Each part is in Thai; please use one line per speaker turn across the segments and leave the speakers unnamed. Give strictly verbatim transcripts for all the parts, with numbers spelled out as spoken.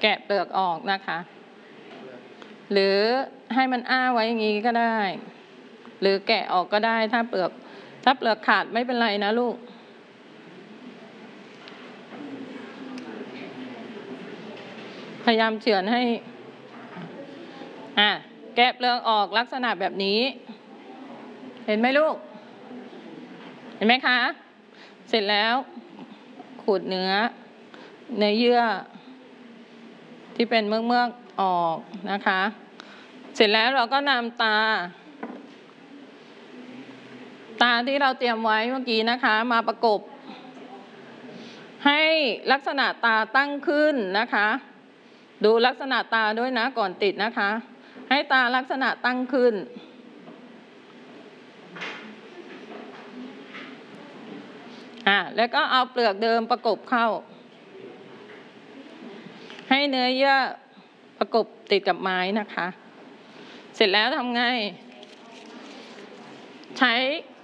แกะเปลือกออกนะคะหรือให้มันอ้าไว้อย่างนี้ก็ได้หรือแกะออกก็ได้ถ้าเปลือกถ้าเปลือกขาดไม่เป็นไรนะลูกพยายามเฉือนให้อ่ะแกะเปลือกออกลักษณะแบบนี้เห็นไหมลูกเห็นไหมคะเสร็จแล้วขูดเนื้อเนื้อเยื่อที่เป็นเมือกเมือกออกนะคะเสร็จแล้วเราก็นำตาตาที่เราเตรียมไว้เมื่อกี้นะคะมาประกบให้ลักษณะตาตั้งขึ้นนะคะดูลักษณะตาด้วยนะก่อนติดนะคะให้ตาลักษณะตั้งขึ้นอ่ะแล้วก็เอาเปลือกเดิมประกบเข้าให้เนื้อเยื่อประกบติดกับไม้นะคะเสร็จแล้วทำไงใช้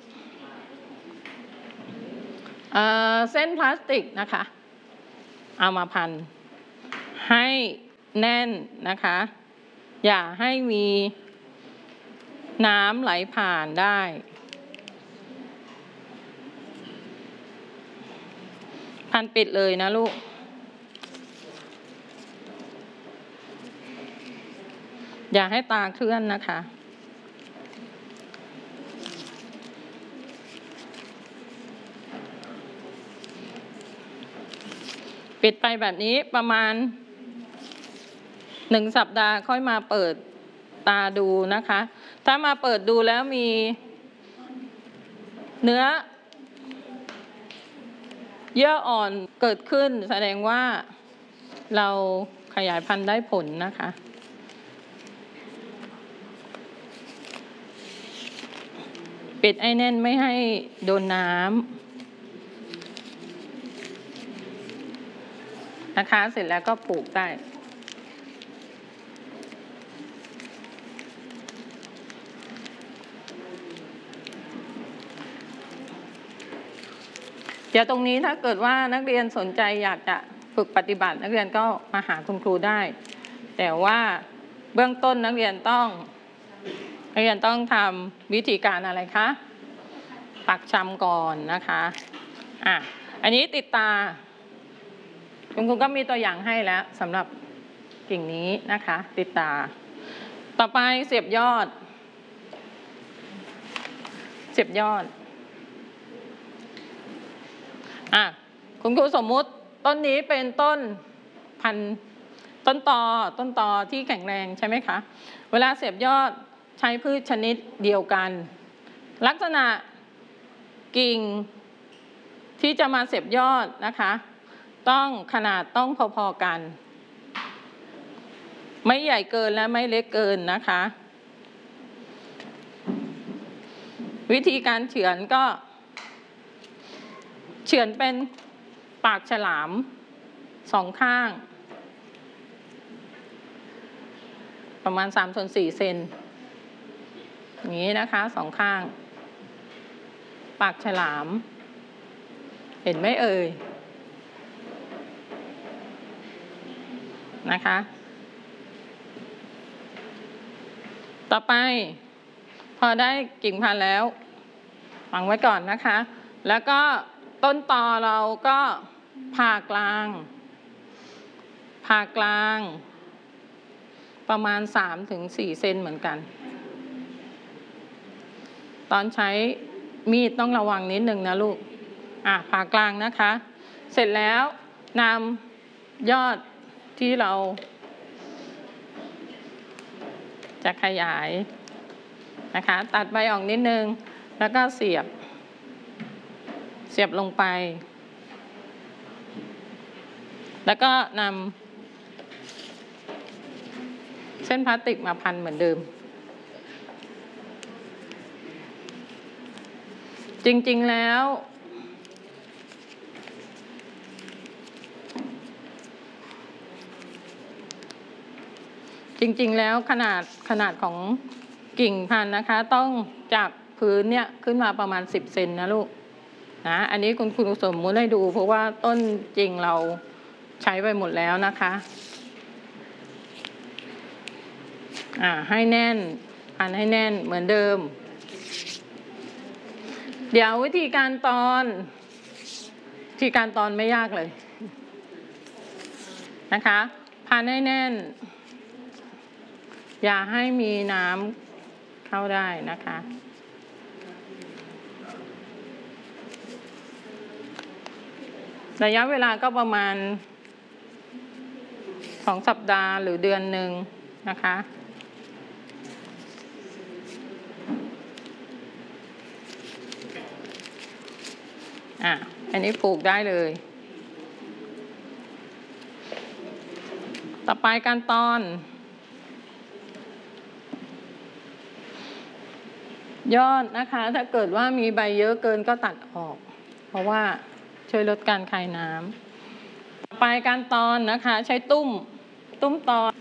เอ่อเส้นพลาสติกนะคะเอามาพันให้แน่นนะคะอย่าให้มีน้ำไหลผ่านได้พันปิดเลยนะลูกอย่าให้ตาเคลื่อนนะคะปิดไปแบบนี้ประมาณหนึ่งสัปดาห์ค่อยมาเปิดตาดูนะคะถ้ามาเปิดดูแล้วมีเนื้อเยื่ออ่อนเกิดขึ้นแสดงว่าเราขยายพันธุ์ได้ผลนะคะปิดไอ้แน่นไม่ให้โดนน้ำนะคะเสร็จแล้วก็ปลูกได้เดี๋ยวตรงนี้ถ้าเกิดว่านักเรียนสนใจอยากจะฝึกปฏิบัตินักเรียนก็มาหาคุณครูได้แต่ว่าเบื้องต้นนักเรียนต้องนักเรียนต้องทำวิธีการอะไรคะปักชำก่อนนะคะอ่ะอันนี้ติดตาคุณครูก็มีตัวอย่างให้แล้วสำหรับกิ่งนี้นะคะติดตาต่อไปเสียบยอดเสียบยอดอ่ะคุณครูสมมุติต้นนี้เป็นต้นพันต้นตอต้นตอที่แข็งแรงใช่ไหมคะเวลาเสียบยอดใช้พืชชนิดเดียวกันลักษณะกิ่งที่จะมาเสียบยอดนะคะต้องขนาดต้องพอๆกันไม่ใหญ่เกินและไม่เล็กเกินนะคะวิธีการเฉือนก็เฉือนเป็นปากฉลามสองข้างประมาณสามส่วนสี่เซนอย่างนี้นะคะสองข้างปากฉลามเห็นไหมเอ่ยนะคะต่อไปพอได้กิ่งพันธุ์แล้ววางไว้ก่อนนะคะแล้วก็ต้นตอเราก็ผ่ากลางผ่ากลางประมาณ สามถึงสี่ เซนเหมือนกันตอนใช้มีดต้องระวังนิดนึงนะลูกอ่ะผ่ากลางนะคะเสร็จแล้วนำยอดที่เราจะขยายนะคะตัดใบออกนิดนึงแล้วก็เสียบเสียบลงไปแล้วก็นำเส้นพลาสติกมาพันเหมือนเดิมจริงๆแล้วจริงๆแล้วขนาดขนาดของกิ่งพันธุ์นะคะต้องจากพื้นเนี่ยขึ้นมาประมาณสิบเซนนะลูกนะอันนี้คุณครูสมมุติให้ดูเพราะว่าต้นจริงเราใช้ไปหมดแล้วนะคะอ่าให้แน่นพันให้แน่นเหมือนเดิมเดี๋ยววิธีการตอนวิธีการตอนไม่ยากเลยนะคะพันให้แน่นอย่าให้มีน้ำเข้าได้นะคะระยะเวลาก็ประมาณสองสัปดาห์หรือเดือนหนึ่งนะคะอ่ะอันนี้ปลูกได้เลยต่อไปการตอนยอดนะคะถ้าเกิดว่ามีใบเยอะเกินก็ตัดออกเพราะว่าช่วยลดการคายน้ำต่อไปการตอนนะคะใช้ตุ้มตุ้มตอน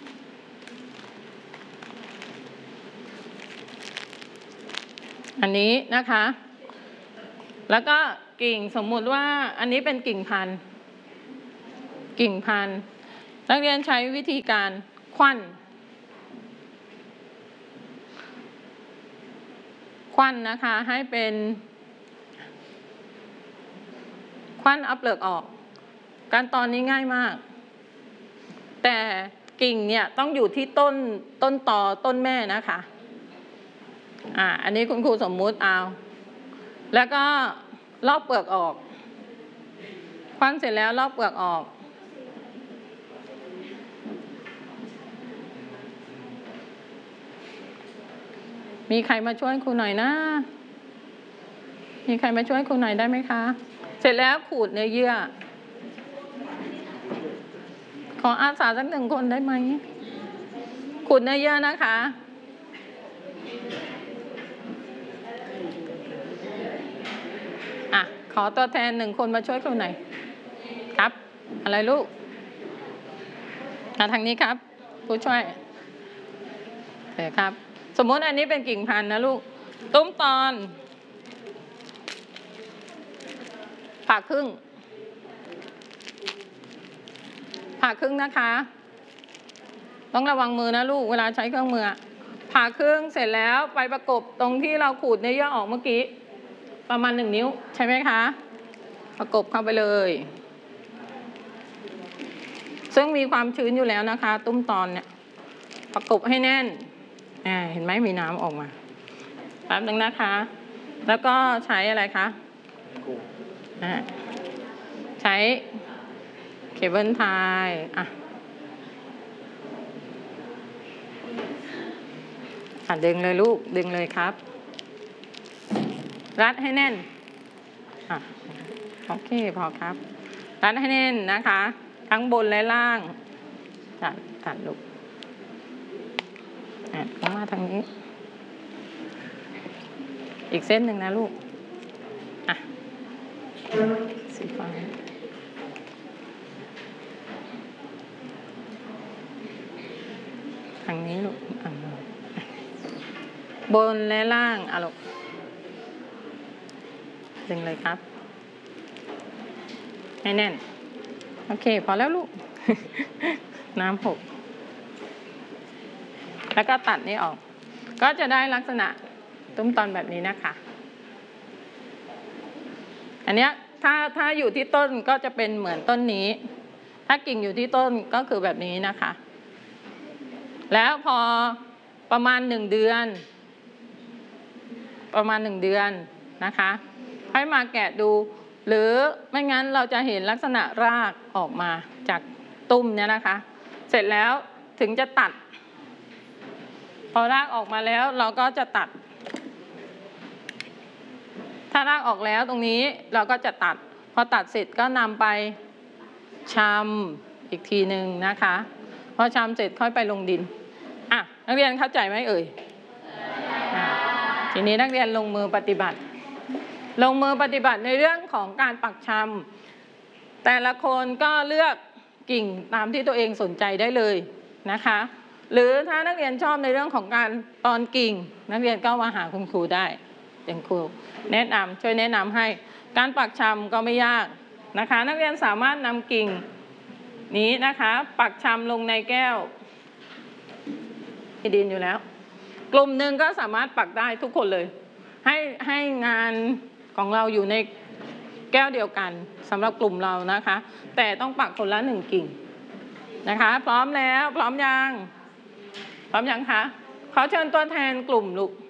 อันนี้นะคะแล้วก็กิ่งสมมุติว่าอันนี้เป็นกิ่งพันธุ์กิ่งพันธุ์นักเรียนใช้วิธีการควันควันนะคะให้เป็นควันเอาเปลือกออกการตอนนี้ง่ายมากแต่กิ่งเนี่ยต้องอยู่ที่ต้นต้นตอต้นแม่นะคะอ่าอันนี้คุณครูสมมุติเอาแล้วก็ลอกเปลือกออกควันเสร็จแล้วลอกเปลือกออกมีใครมาช่วยครูหน่อยนะมีใครมาช่วยครูหน่อยได้ไหมคะเสร็จแล้วขูดเนื้อเยื่อขออาสาสักหนึ่งคนได้ไหมขูดเนื้อเยื่อนะคะอ่ะขอตัวแทนหนึ่งคนมาช่วยครูหน่อยครับอะไรลูกมาทางนี้ครับผู้ช่วยเดี๋ยวครับสมมติอันนี้เป็นกิ่งพันธุ์นะลูกตุ้มตอนผ่าครึ่งผ่าครึ่งนะคะต้องระวังมือนะลูกเวลาใช้เครื่องมือผ่าครึ่งเสร็จแล้วไปประกบตรงที่เราขูดเนื้อเยื่อออกเมื่อกี้ประมาณหนึ่งนิ้วใช่ไหมคะประกบเข้าไปเลยซึ่งมีความชื้นอยู่แล้วนะคะตุ้มตอนเนี่ยประกบให้แน่นอ่าเห็นไหมมีน้ำออกมาแป๊บนึงนะคะแล้วก็ใช้อะไรคะอ่าใช้เคเบิลไทยอ่ะอ่ะดึงเลยลูกดึงเลยครับรัดให้แน่นอ่ะโอเคพอครับรัดให้แน่นนะคะทั้งบนและล่างตัดตัดลูกอ่ะเข้ามาทางนี้อีกเส้นหนึ่งนะลูกอ่ะสีฟ้าทางนี้ลูกอ่ะบนและล่างอ่ะลูกดึงเลยครับให้แน่นโอเคพอแล้วลูก น้ำหกแล้วก็ตัดนี่ออกก็จะได้ลักษณะตุ้มตอนแบบนี้นะคะอันเนี้ยถ้าถ้าอยู่ที่ต้นก็จะเป็นเหมือนต้นนี้ถ้ากิ่งอยู่ที่ต้นก็คือแบบนี้นะคะแล้วพอประมาณหนึ่งเดือนประมาณหนึ่งเดือนนะคะให้มาแกะดูหรือไม่งั้นเราจะเห็นลักษณะรากออกมาจากตุ้มเนี่ยนะคะเสร็จแล้วถึงจะตัดพอรากออกมาแล้วเราก็จะตัดถ้ารากออกแล้วตรงนี้เราก็จะตัดพอตัดเสร็จก็นำไปชำอีกทีหนึ่งนะคะพอชำเสร็จค่อยไปลงดินอ่ะนักเรียนเข้าใจไหมเอ่ยทีนี้นักเรียนลงมือปฏิบัติลงมือปฏิบัติในเรื่องของการปักชำแต่ละคนก็เลือกกิ่งตามที่ตัวเองสนใจได้เลยนะคะหรือถ้านักเรียนชอบในเรื่องของการตอนกิ่งนักเรียนก็มาหาคุณครูได้อย่างครูแนะนำช่วยแนะนำให้การปักชำก็ไม่ยากนะคะนักเรียนสามารถนำกิ่งนี้นะคะปักชำลงในแก้วมีดินอยู่แล้ว กลุ่มหนึ่งก็สามารถปักได้ทุกคนเลย ให้ให้งานของเราอยู่ในแก้วเดียวกันสำหรับกลุ่มเรานะคะ แต่ต้องปักคนละหนึ่งกิ่งนะคะ พร้อมแล้วพร้อมยังพร้อมยังคะขอเชิญตัวแทนกลุ่มลูก